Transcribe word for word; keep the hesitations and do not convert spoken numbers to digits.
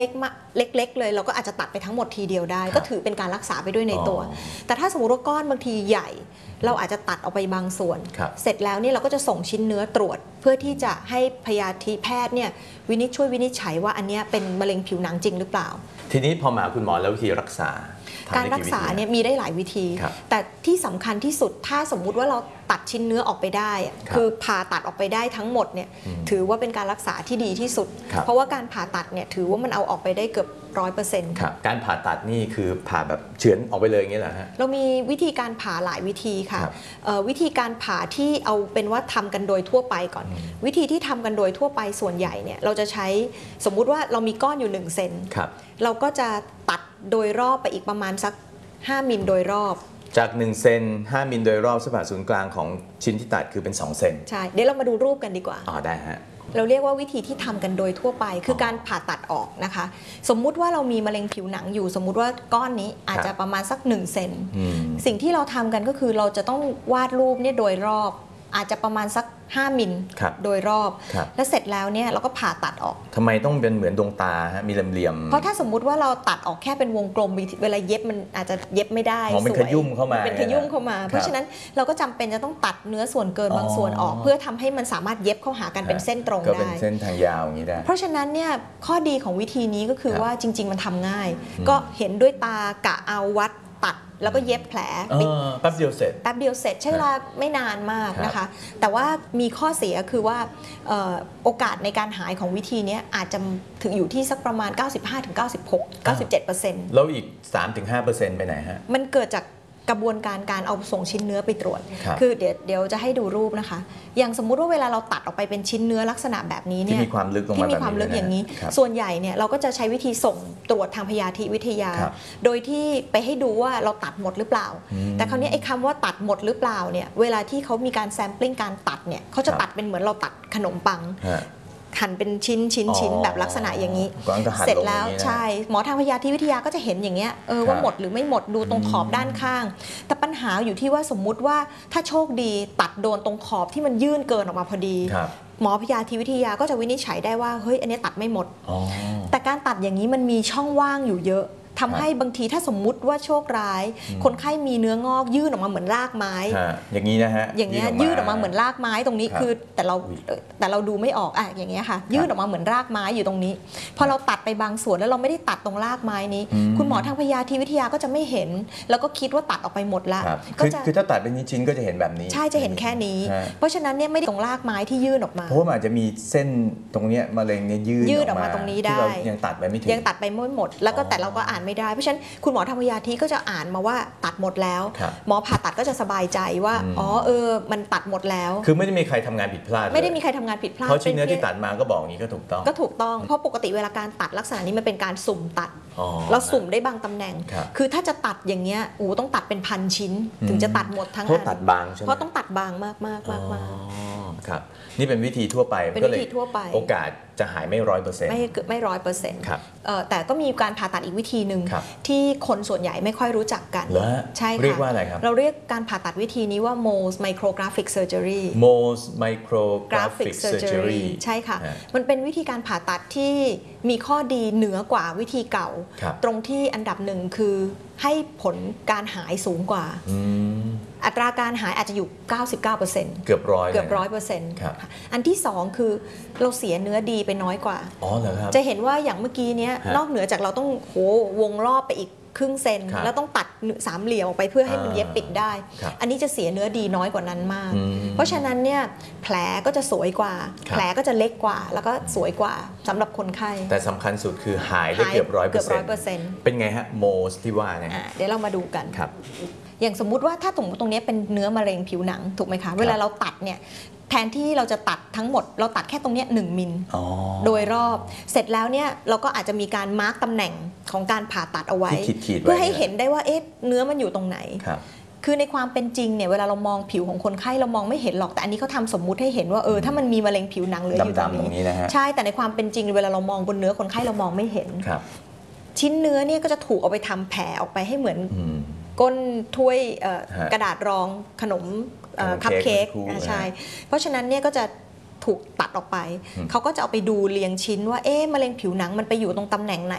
เล็กเล็กๆเลยเราก็อาจจะตัดไปทั้งหมดทีเดียวได้ก็ถือเป็นการรักษาไปด้วยในตัวแต่ถ้าสมมติว่าก้อนบางทีใหญ่เราอาจจะตัดออกไปบางส่วนเสร็จแล้วเนี่ยเราก็จะส่งชิ้นเนื้อตรวจเพื่อที่จะให้พยาธิแพทย์เนี่ยวินิจช่วยวินิจฉัยว่าอันนี้เป็นมะเร็งผิวหนังจริงหรือเปล่าทีนี้พอมาคุณหมอแล้ววิธีรักษาการรักษาเนี่ยมีได้หลายวิธีแต่ที่สำคัญที่สุดถ้าสมมุติว่าเราตัดชิ้นเนื้อออกไปได้คือผ่าตัดออกไปได้ทั้งหมดเนี่ยถือว่าเป็นการรักษาที่ดีที่สุดเพราะว่าการผ่าตัดเนี่ยถือว่ามันเอาออกไปได้เกือบร้อยเปอร์เซ็นต์การผ่าตัดนี่คือผ่าแบบเฉือนออกไปเลยอย่างนี้เหรอฮะเรามีวิธีการผ่าหลายวิธีค่ะวิธีการผ่าที่เอาเป็นว่าทำกันโดยทั่วไปก่อนวิธีที่ทำกันโดยทั่วไปส่วนใหญ่เนี่ยเราจะใช้สมมุติว่าเรามีก้อนอยู่หนึ่งเซนเราก็จะตัดโดยรอบไปอีกประมาณสักห้ามิลโดยรอบจากหนึ่งเซนห้ามิลโดยรอบเส้นผ่าศูนย์กลางของชิ้นที่ตัดคือเป็นสองเซนใช่เดี๋ยวเรามาดูรูปกันดีกว่าอ๋อได้ฮะเราเรียกว่าวิธีที่ทำกันโดยทั่วไปคือการผ่าตัดออกนะคะสมมุติว่าเรามีมะเร็งผิวหนังอยู่สมมุติว่าก้อนนี้อาจจะประมาณสักหนึ่งเซนสิ่งที่เราทำกันก็คือเราจะต้องวาดรูปเนี่ยโดยรอบอาจจะประมาณสักห้ามิลโดยรอบแล้วเสร็จแล้วเนี่ยเราก็ผ่าตัดออกทำไมต้องเป็นเหมือนดวงตาฮะมีเหลี่ยมๆเพราะถ้าสมมุติว่าเราตัดออกแค่เป็นวงกลมเวลาเย็บมันอาจจะเย็บไม่ได้สวยเป็นขยุ่มเข้ามาเป็นขยุ่มเข้ามาเพราะฉะนั้นเราก็จำเป็นจะต้องตัดเนื้อส่วนเกินบางส่วนออกเพื่อทำให้มันสามารถเย็บเข้าหากันเป็นเส้นตรงได้ก็เป็นเส้นทางยาวอย่างนี้ได้เพราะฉะนั้นเนี่ยข้อดีของวิธีนี้ก็คือว่าจริงๆมันทำง่ายก็เห็นด้วยตากะเอาวัดตัดแล้วก็เย็บแผลแป๊บเดียวเสร็จแป๊บเดียวเสร็จใช้เวลาไม่นานมากนะคะแต่ว่ามีข้อเสียคือว่าโอกาสในการหายของวิธีนี้อาจจะถึงอยู่ที่สักประมาณ เก้าสิบห้าถึงเก้าสิบหก เก้าสิบเจ็ดเปอร์เซ็นต์แล้วอีก สามถึงห้าเปอร์เซ็นต์ ไปไหนฮะมันเกิดจากกระบวนการการเอาส่งชิ้นเนื้อไปตรวจคือเดี๋ยวเดี๋ยวจะให้ดูรูปนะคะอย่างสมมุติว่าเวลาเราตัดออกไปเป็นชิ้นเนื้อลักษณะแบบนี้เนี่ยที่มีความลึกลงมาที่มีความลึกอย่างนี้ส่วนใหญ่เนี่ยเราก็จะใช้วิธีส่งตรวจทางพยาธิวิทยาโดยที่ไปให้ดูว่าเราตัดหมดหรือเปล่าแต่คราวนี้ไอ้คำว่าตัดหมดหรือเปล่าเนี่ยเวลาที่เขามีการแซมปลิ้งการตัดเนี่ยเขาจะตัดเป็นเหมือนเราตัดขนมปังหั่นเป็นชิ้นชิ้นชิ้นแบบลักษณะอย่างนี้เสร็จแล้วใช่หมอทางพยาธิวิทยาก็จะเห็นอย่างเงี้ยเออว่าหมดหรือไม่หมดดูตรงขอบด้านข้างแต่ปัญหาอยู่ที่ว่าสมมุติว่าถ้าโชคดีตัดโดนตรงขอบที่มันยื่นเกินออกมาพอดีหมอพยาธิวิทยาก็จะวินิจฉัยได้ว่าเฮ้ยอันนี้ตัดไม่หมดแต่การตัดอย่างนี้มันมีช่องว่างอยู่เยอะทำให้บางทีถ้าสมมุติว่าโชคร้ายคนไข้มีเนื้องอกยื่นออกมาเหมือนรากไม้อย่างนี้นะฮะอย่างเงี้ยยื่นออกมาเหมือนรากไม้ตรงนี้คือแต่เราแต่เราดูไม่ออกอ่ะอย่างเงี้ยค่ะยื่นออกมาเหมือนรากไม้อยู่ตรงนี้พอเราตัดไปบางส่วนแล้วเราไม่ได้ตัดตรงรากไม้นี้คุณหมอทางพยาธิวิทยาก็จะไม่เห็นแล้วก็คิดว่าตัดออกไปหมดละก็จะคือถ้าตัดเป็นชิ้นก็จะเห็นแบบนี้ใช่จะเห็นแค่นี้เพราะฉะนั้นเนี่ยไม่ได้ตรงรากไม้ที่ยื่นออกมาเพราะว่าอาจจะมีเส้นตรงเนี้ยมะเร็งเนี่ยยื่นยืดออกมาตรงนี้ได้ยังตัดไปไม่ถึงยังตัดไปไม่หมดแล้วก็แต่เราก็อ่านไม่ได้เพราะฉะนั้นคุณหมอทางพยาธิก็จะอ่านมาว่าตัดหมดแล้วหมอผ่าตัดก็จะสบายใจว่าอ๋อเออมันตัดหมดแล้วคือไม่ได้มีใครทำงานผิดพลาดไม่ได้มีใครทำงานผิดพลาดเพราะชิ้นเนื้อที่ตัดมาก็บอกนี้ก็ถูกต้องก็ถูกต้องเพราะปกติเวลาการตัดลักษณะนี้มันเป็นการสุ่มตัดเราสุ่มได้บางตำแหน่งคือถ้าจะตัดอย่างเงี้ยอูต้องตัดเป็นพันชิ้นถึงจะตัดหมดทั้งอันเพราะตัดบางใช่ไหมเพราะต้องตัดบางมากมากมากมากครับนี่เป็นวิธีทั่วไปเป็นวิธีทั่วไปโอกาสจะหายไม่ร้อยเปอร์เซ็นต์ไม่ไม่ร้อยเปอร์เซ็นต์แต่ก็มีการผ่าตัดอีกวิธีหนึ่งที่คนส่วนใหญ่ไม่ค่อยรู้จักกันใช่ค่ะเรียกว่าอะไรครับเราเรียกการผ่าตัดวิธีนี้ว่า Mohs micrographic surgery Mohs micrographic surgery ใช่ค่ะมันเป็นวิธีการผ่าตัดที่มีข้อดีเหนือกว่าวิธีเก่าตรงที่อันดับหนึ่งคือให้ผลการหายสูงกว่าอัตราการหายอาจจะอยู่ เก้าสิบเก้าเปอร์เซ็นต์เกือบร้อยเกือบร้อยเปอร์เซ็นต์อันที่สองคือเราเสียเนื้อดีไปน้อยกว่าอ๋อเหรอครับจะเห็นว่าอย่างเมื่อกี้เนี้ยนอกเหนือจากเราต้องโหวงรอบไปอีกครึ่งเซนแล้วต้องตัดสามเหลี่ยมออกไปเพื่อให้มันเย็บปิดได้อันนี้จะเสียเนื้อดีน้อยกว่านั้นมากเพราะฉะนั้นเนี่ยแผลก็จะสวยกว่าแผลก็จะเล็กกว่าแล้วก็สวยกว่าสำหรับคนไข้แต่สำคัญสุดคือหายได้เกือบร้อยเปอร์เซ็นต์เป็นไงฮะโมสที่ว่าเนี่ยเดี๋ยวเรามาดูกันอย่างสมมุติว่าถ้าตรงตรงนี้เป็นเนื้อมะเร็งผิวหนังถูกไหมคะเวลาเราตัดเนี่ยแทนที่เราจะตัดทั้งหมดเราตัดแค่ตรงนี้หนึ่งมิลโดยรอบเสร็จแล้วเนี่ยเราก็อาจจะมีการมาร์กตำแหน่งของการผ่าตัดเอาไว้เพื่อให้เห็นได้ว่าเอ๊ะเนื้อมันอยู่ตรงไหนคือในความเป็นจริงเนี่ยเวลาเรามองผิวของคนไข้เรามองไม่เห็นหรอกแต่อันนี้เขาทำสมมุติให้เห็นว่าเออถ้ามันมีมะเร็งผิวหนังเหลืออยู่ตรงนี้ใช่แต่ในความเป็นจริงเวลาเรามองบนเนื้อคนไข้เรามองไม่เห็นชิ้นเนื้อเนี่ยก็จะถูกเอาไปทำแผลออกไปให้เหมือนก้นถ้วยกระดาษรองขนมคัพเค้กใช่เพราะฉะนั้นเนี่ยก็จะถูกตัดออกไปเขาก็จะเอาไปดูเรียงชิ้นว่าเอ๊ะมะเร็งผิวหนังมันไปอยู่ตรงตำแหน่งไหน